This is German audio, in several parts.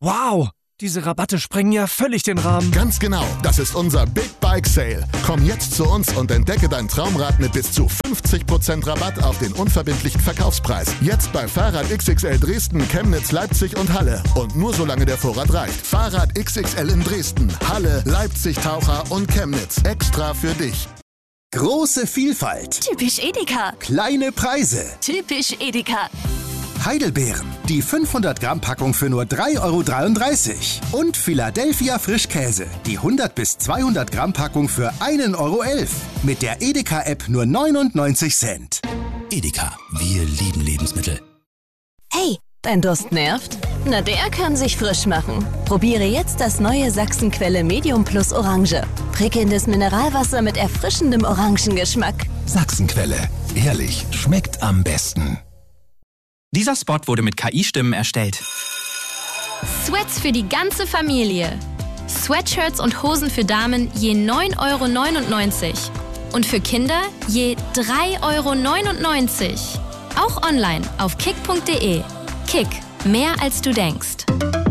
Wow, diese Rabatte sprengen ja völlig den Rahmen. Ganz genau, das ist unser Big Bike Sale. Komm jetzt zu uns und entdecke dein Traumrad mit bis zu 50% Rabatt auf den unverbindlichen Verkaufspreis. Jetzt bei Fahrrad XXL Dresden, Chemnitz, Leipzig und Halle. Und nur solange der Vorrat reicht. Fahrrad XXL in Dresden, Halle, Leipzig, Taucher und Chemnitz. Extra für dich. Große Vielfalt. Typisch Edeka. Kleine Preise. Typisch Edeka. Heidelbeeren. Die 500 Gramm Packung für nur 3,33 €. Und Philadelphia Frischkäse. Die 100 bis 200 Gramm Packung für 1,11 €. Mit der Edeka-App nur 99 Cent. Edeka, wir lieben Lebensmittel. Hey, dein Durst nervt? Na, der kann sich frisch machen. Probiere jetzt das neue Sachsenquelle Medium Plus Orange. Prickelndes Mineralwasser mit erfrischendem Orangengeschmack. Sachsenquelle. Ehrlich, schmeckt am besten. Dieser Spot wurde mit KI-Stimmen erstellt. Sweats für die ganze Familie. Sweatshirts und Hosen für Damen je 9,99 € und für Kinder je 3,99 €. Auch online auf kick.de. Kick, mehr als du denkst.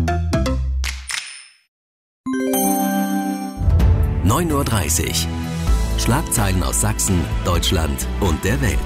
9:30 Uhr. Schlagzeilen aus Sachsen, Deutschland und der Welt.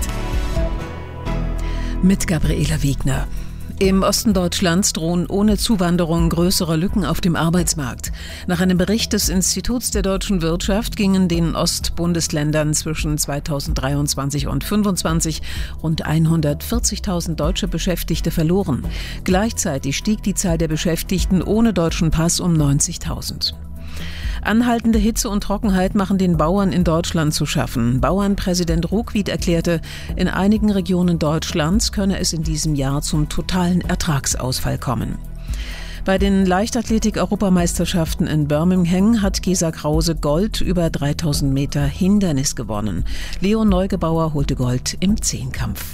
Mit Gabriela Wiegner. Im Osten Deutschlands drohen ohne Zuwanderung größere Lücken auf dem Arbeitsmarkt. Nach einem Bericht des Instituts der deutschen Wirtschaft gingen den Ostbundesländern zwischen 2023 und 2025 rund 140.000 deutsche Beschäftigte verloren. Gleichzeitig stieg die Zahl der Beschäftigten ohne deutschen Pass um 90.000. Anhaltende Hitze und Trockenheit machen den Bauern in Deutschland zu schaffen. Bauernpräsident Ruckwied erklärte, in einigen Regionen Deutschlands könne es in diesem Jahr zum totalen Ertragsausfall kommen. Bei den Leichtathletik-Europameisterschaften in Birmingham hat Gesa Krause Gold über 3000 Meter Hindernis gewonnen. Leon Neugebauer holte Gold im Zehnkampf.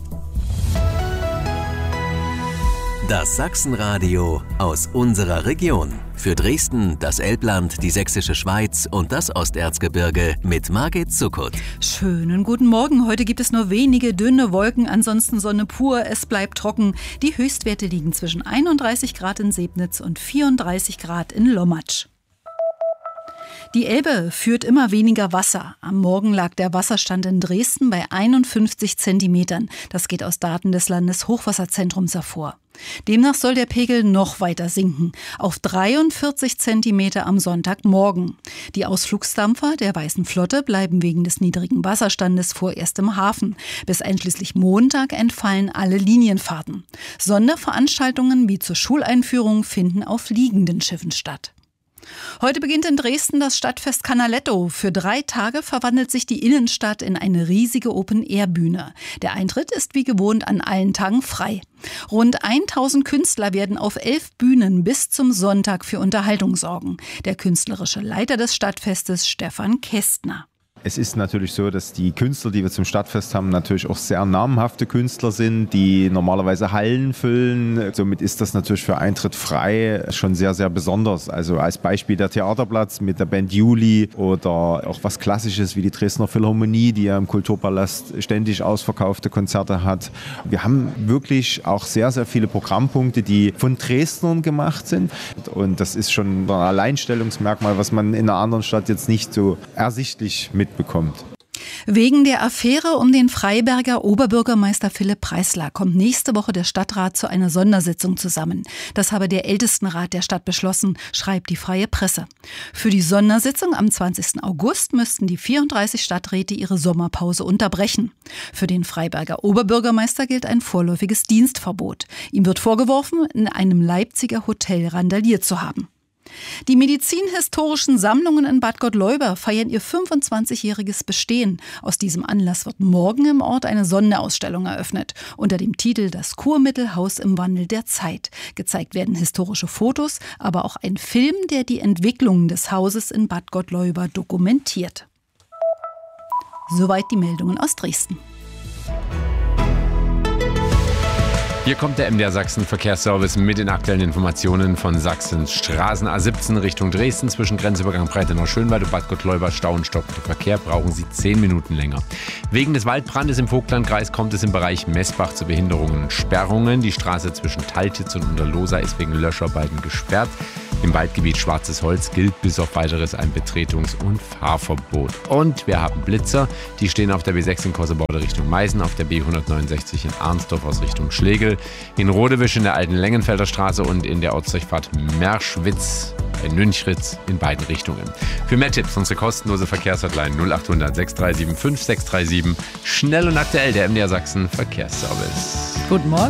Das Sachsenradio aus unserer Region. Für Dresden, das Elbland, die Sächsische Schweiz und das Osterzgebirge mit Margit Zuckert. Schönen guten Morgen. Heute gibt es nur wenige dünne Wolken, ansonsten Sonne pur. Es bleibt trocken. Die Höchstwerte liegen zwischen 31 Grad in Sebnitz und 34 Grad in Lommatsch. Die Elbe führt immer weniger Wasser. Am Morgen lag der Wasserstand in Dresden bei 51 Zentimetern. Das geht aus Daten des Landeshochwasserzentrums hervor. Demnach soll der Pegel noch weiter sinken, auf 43 Zentimeter am Sonntagmorgen. Die Ausflugsdampfer der Weißen Flotte bleiben wegen des niedrigen Wasserstandes vorerst im Hafen. Bis einschließlich Montag entfallen alle Linienfahrten. Sonderveranstaltungen wie zur Schuleinführung finden auf liegenden Schiffen statt. Heute beginnt in Dresden das Stadtfest Canaletto. Für 3 Tage verwandelt sich die Innenstadt in eine riesige Open-Air-Bühne. Der Eintritt ist wie gewohnt an allen Tagen frei. Rund 1000 Künstler werden auf 11 Bühnen bis zum Sonntag für Unterhaltung sorgen. Der künstlerische Leiter des Stadtfestes, Stefan Kästner. Es ist natürlich so, dass die Künstler, die wir zum Stadtfest haben, natürlich auch sehr namhafte Künstler sind, die normalerweise Hallen füllen. Somit ist das natürlich für Eintritt frei schon sehr, sehr besonders. Also als Beispiel der Theaterplatz mit der Band Juli oder auch was Klassisches wie die Dresdner Philharmonie, die ja im Kulturpalast ständig ausverkaufte Konzerte hat. Wir haben wirklich auch sehr, sehr viele Programmpunkte, die von Dresdnern gemacht sind. Und das ist schon ein Alleinstellungsmerkmal, was man in einer anderen Stadt jetzt nicht so ersichtlich mitbekommt. Wegen der Affäre um den Freiberger Oberbürgermeister Philipp Preisler kommt nächste Woche der Stadtrat zu einer Sondersitzung zusammen. Das habe der Ältestenrat der Stadt beschlossen, schreibt die Freie Presse. Für die Sondersitzung am 20. August müssten die 34 Stadträte ihre Sommerpause unterbrechen. Für den Freiberger Oberbürgermeister gilt ein vorläufiges Dienstverbot. Ihm wird vorgeworfen, in einem Leipziger Hotel randaliert zu haben. Die medizinhistorischen Sammlungen in Bad Gottleuba feiern ihr 25-jähriges Bestehen. Aus diesem Anlass wird morgen im Ort eine Sonderausstellung eröffnet, unter dem Titel »Das Kurmittelhaus im Wandel der Zeit«. Gezeigt werden historische Fotos, aber auch ein Film, der die Entwicklung des Hauses in Bad Gottleuba dokumentiert. Soweit die Meldungen aus Dresden. Hier kommt der MDR Sachsen Verkehrsservice mit den aktuellen Informationen von Sachsens Straßen. A17 Richtung Dresden zwischen Grenzübergang Breitenau-Schönwald und Bad Gottleuba Stau und stockender Verkehr, brauchen Sie 10 Minuten länger. Wegen des Waldbrandes im Vogtlandkreis kommt es im Bereich Messbach zu Behinderungen und Sperrungen. Die Straße zwischen Taltitz und Unterlohsa ist wegen Löscharbeiten gesperrt. Im Waldgebiet Schwarzes Holz gilt bis auf Weiteres ein Betretungs- und Fahrverbot. Und wir haben Blitzer, die stehen auf der B6 in Kossebaude Richtung Meißen, auf der B169 in Arnsdorf aus Richtung Schlegel, in Rodewisch in der alten Längenfelder Straße und in der Ortsdurchfahrt Merschwitz bei Nünchritz in beiden Richtungen. Für mehr Tipps unsere kostenlose Verkehrshotline 0800 6375 637. Schnell und aktuell der MDR Sachsen Verkehrsservice. Guten Morgen.